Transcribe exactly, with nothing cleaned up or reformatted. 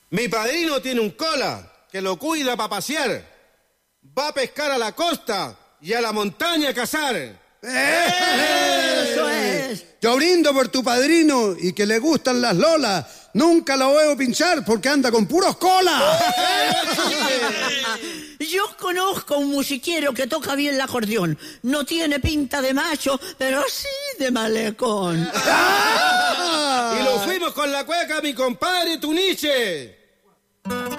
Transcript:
Mi padrino tiene un cola que lo cuida para pasear. Va a pescar a la costa y a la montaña a cazar. ¡Eso es! Yo brindo por tu padrino y que le gustan las lolas. Nunca lo veo pinchar porque anda con puros colas. Yo conozco un musiquero que toca bien el acordeón. No tiene pinta de macho, pero sí de malecón. Y lo fuimos con la cueca, mi compadre Tuniche.